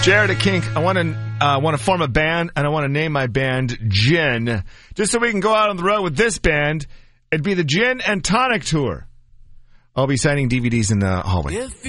Jared at Kink, I want to form a band, and I want to name my band Gin, just so we can go out on the road with this band. It'd be the Gin and Tonic Tour. I'll be signing DVDs in the hallway.